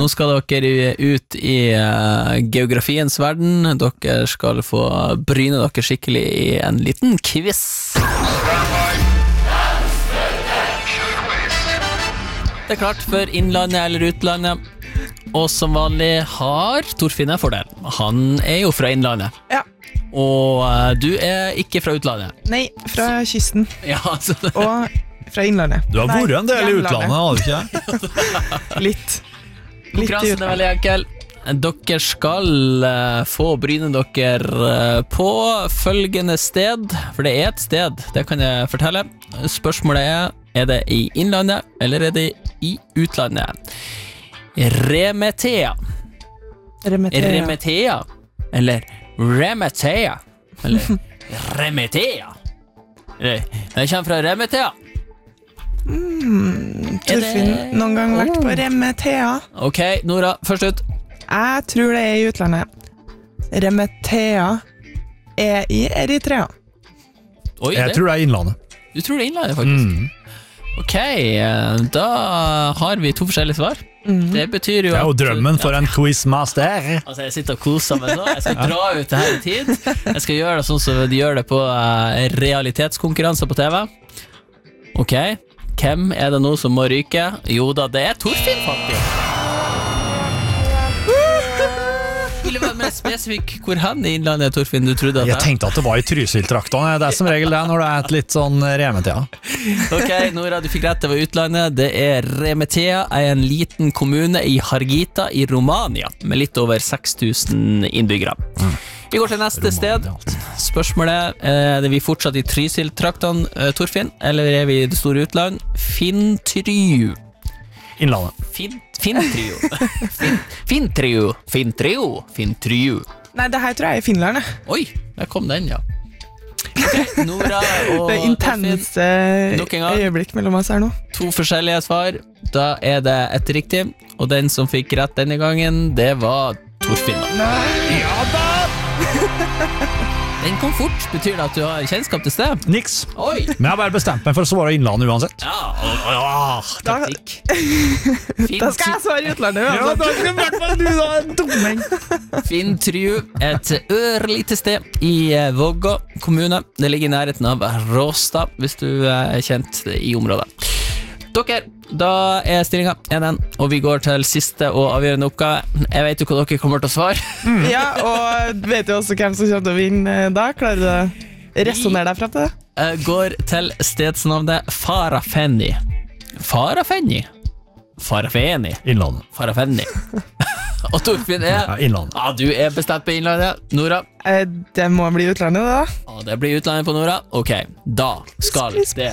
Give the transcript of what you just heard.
Nå skal dere ut i geografiens verden. Dere skal få bryne dere skikkelig i en liten quiz. Det klart for innlandet eller utlandet. Og som vanlig har Torfinn en fordel. Han jo fra innlandet. Ja. Og du ikke fra utlandet. Nei, fra kysten. Ja, altså. Og fra innlandet. Du har vært en del i utlandet, har du ikke? Litt. Konkurransen veldig enkel. Dere skal få bryne dere på følgende sted. For det et sted, det kan jeg fortelle. Spørsmålet det i innlandet, eller det i utlandet? Remetea. Remetea. Eller Remetea. Eller Remetea. Jeg kommer fra Remetea. Torfinn, noen gang vært på Remetea? Ok, Nora, først ut. Jeg tror det i utlandet. Remetea i Eritrea. Oi, Jeg tror det innlandet. Du tror det innlandet, faktisk? Ok, da har vi to forskjellige svar. Det betyr jo Det jo drømmen for en quizmaster. Altså, jeg sitter og koser meg nå. Jeg skal dra ut det her i tid. Jeg skal gjøre det sånn som de gjør det på realitetskonkurranser på TV. Ok, hvem det nå som må ryke? Jo da, det Torfinn faktisk. Vil du være mer spesifik hvor han i innlandet, Torfinn, du trodde at Jeg tenkte at det var i Trysil-traktene. Det som regel det når det et litt sånn Remetea. Ok, Nora, du fikk rett, det var utlandet. Det Remetea, en liten kommune i Harghita i Romania, med litt over 6000 innbyggere. Vi går til neste sted. Spørsmålet, det vi fortsatt i Trysil-traktene, Torfinn, eller vi i det store utland? Finntryu. Innlandet. Finntryu. Finntryu. Nei, det her tror jeg Finland. Oi, der kom den, ja. Okay, Nora og det intense øyeblikk mellom oss her nå. To forskjellige svar. Da det et riktig, og den som fikk rett denne gangen, det var Torfinn. Ja da! Den kom fort. Betyr det at du har kjennskap til sted? Niks. Oi. Men jeg har bare bestemt meg for å svare innlandet uansett. Ja, taktikk. Da skal jeg svare i utlandet. Ja, da skal i hvert fall du da, dumming. Finntryu, et ørlite sted i Vågå kommune. Det ligger i nærheten av Råstad, hvis du kjent i området. Dere, da stillingen 1-1, og vi går til siste og avgjørende oppgave. Jeg vet jo hva dere kommer til å svare. Ja, og vet du også hvem som kommer til å vinne da? Klarer du å resonere deg frem til det? Går til stedsnavnet Farafenni. Farafenni? Farafenni. Innlandet. Farafenni. Og Torfinn Ja, innlandet. Ja, du bestemt på innlandet. Nora? Det må bli utlandet da. Ja, det blir utlandet på Nora. Ok, da skal det